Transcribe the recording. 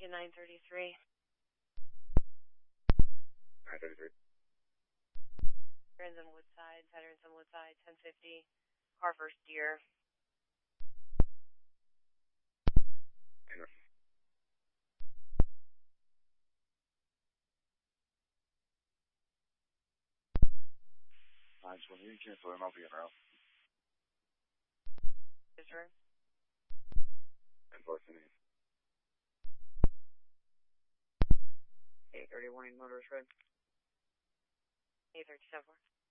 Lincoln 933. 933. Veterans on Woodside, 1050. Car first Deer. Hang on. I just want to cancel and I'll be in route. Yes, sir. Unfortunately. 830 warning, motorist road. 837.